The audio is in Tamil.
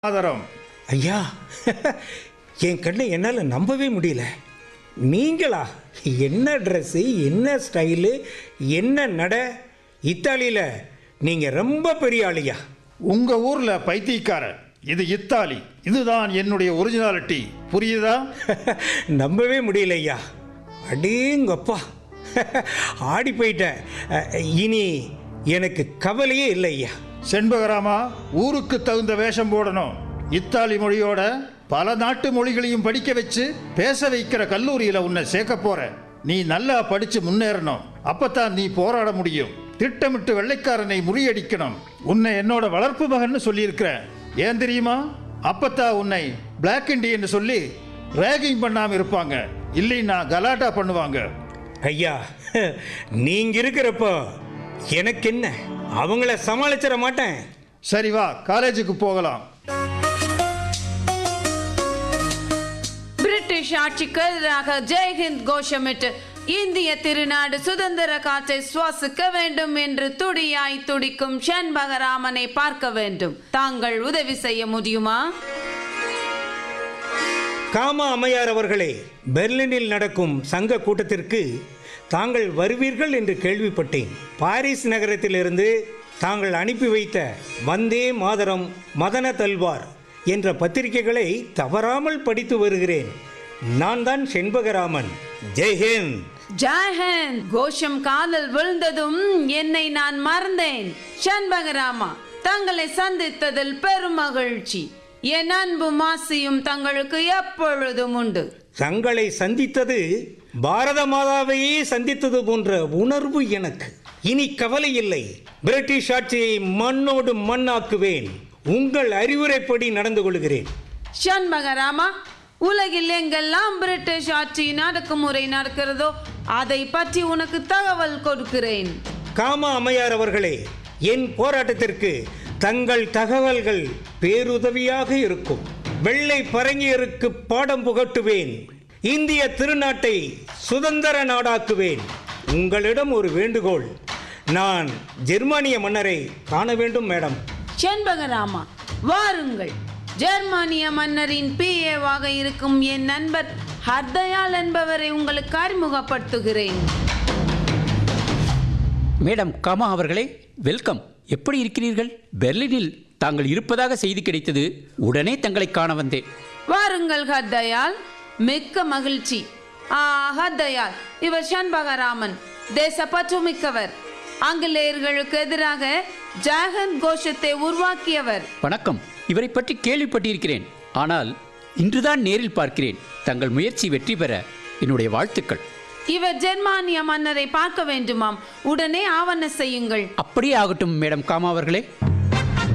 ஆதரம். ஐயா, என் கண்ணை என்னால் நம்பவே முடியல. நீங்களா? என்ன ட்ரெஸ்ஸு, என்ன ஸ்டைலு, என்ன நட! இத்தாலியில் நீங்கள் ரொம்ப பெரிய ஆளியா. உங்க ஊர்ல பைத்தியக்காரன், இது இத்தாலி. இதுதான் என்னுடைய ஒரிஜினாலிட்டி. புரியுதா? நம்பவே முடியல ஐயா. அடேங்கப்பா, ஆடி போயிட்டேன். இனி எனக்கு கவலையே இல்லை ஐயா. செண்பகராமா, ஊருக்கு தகுந்த வேஷம் போடணும். இத்தாலி மொழியோட பல நாட்டு மொழிகளையும் படிக்க வச்சு பேச வைக்கிற கல்லூரியில உன்னை சேர்க்க போறேன். நீ நல்லா படிச்சு முன்னேறணும். அப்பத்தான் நீ போராட முடியும். திட்டமிட்டு வெள்ளைக்காரனை முறியடிக்கணும். உன்னை என்னோட வளர்ப்பு மகன் சொல்லியிருக்கிறேன். ஏன் தெரியுமா? அப்பத்தான் உன்னை பிளாக் இண்டியன் சொல்லி ரேகிங் பண்ணாம இருப்பாங்க. இல்லைன்னா கலாட்டா பண்ணுவாங்க. ஐயா, நீங்க இருக்கிறப்போ எனக்கு என்ன, அவங்கள சமாளிச்சிட மாட்டேன். சரி, வா, காலேஜுக்கு போகலாம். பிரிட்டிஷ் ஆட்சிக்கு எதிராக ஜெய்ஹிந்த் கோஷமிட்டு இந்திய திருநாடு சுதந்திர காற்றை சுவாசிக்க வேண்டும் என்று துடியாய் துடிக்கும் செண்பகராமனை பார்க்க வேண்டும். தாங்கள் உதவி செய்ய முடியுமா? காமா அம்மையார் அவர்களே, பெர்லினில் நடக்கும் சங்க கூட்டத்திற்கு தாங்கள் வருவீர்கள் என்று கேள்விப்பட்டேன். பாரிஸ் நகரத்திலிருந்து தாங்கள் அனுப்பி வைத்த வந்தே மாதரம், மதன தல்வார் என்ற பத்திரிகைகளை தவறாமல் படித்து வருகிறேன். நான் தான் செண்பகராமன். ஜெய்ஹிந்த். ஜெய்ஹிந்த் கோஷம் காதல் விழுந்ததும் என்னை நான் மறந்தேன். செண்பகராமா, தங்களை சந்தித்ததில் பெரும் மகிழ்ச்சி. என் அன்பு மாசியும் தங்களுக்கு எப்பொழுதும் உண்டு. தங்களை சந்தித்தது பாரத மாதாவையே சந்தித்தது போன்ற உணர்வு எனக்கு. இனி கவலை இல்லை. பிரிட்டிஷ் ஆட்சியை மண்ணோடு மண்ணாக்குவேன். உங்கள் அறிவுரைப்படி நடந்து கொள்கிறேன். செண்பகராமா, உலகில் எங்கெல்லாம் பிரிட்டிஷ் ஆட்சியின் அடக்குமுறை நடக்கிறதோ அதை பற்றி உனக்கு தகவல் கொடுக்கிறேன். காமா அம்மையார் அவர்களே, என் போராட்டத்திற்கு தங்கள் தகவல்கள் பேருதவியாக இருக்கும். வெள்ளை பரங்கியருக்கு பாடம் புகட்டுவேன். இந்திய திருநாட்டை சுதந்திர நாடாக்குவேன். உங்களிடம் ஒரு வேண்டுகோள். நான் ஜெர்மானிய மன்னரை காண வேண்டும் மேடம். செண்பகராமா, வாருங்கள். ஜெர்மானிய மன்னரின் பிஏவாக இருக்கும் என் நண்பர் ஹர்தயால் என்பவரை உங்களுக்கு அறிமுகப்படுத்துகிறேன். மேடம் காமா அவர்களே, வெல்கம். எப்படி இருக்கிறீர்கள்? பெர்லினில் தாங்கள் இருப்பதாக செய்தி கிடைத்தது. உடனே தங்களை காண வந்தேன். வாருங்கள் ஹர்தயால், மிக்க மகிழ்ச்சி. ஹர்தயால், இவர் செண்பகராமன், தேசப்பற்று மிக்கவர். ஆங்கிலேயர்களுக்கு எதிராக ஜெய்ஹிந்த் கோஷத்தை உருவாக்கியவர். வணக்கம். இவரை பற்றி கேள்விப்பட்டிருக்கிறேன். ஆனால் இன்றுதான் நேரில் பார்க்கிறேன். தங்கள் முயற்சி வெற்றி பெற என்னுடைய வாழ்த்துக்கள். இவர் ஜெர்மானிய மன்னரை பார்க்க வேண்டுமாம். உடனே ஆவண செய்யுங்கள். அப்படியே ஆகட்டும் மேடம் காமா அவர்களே.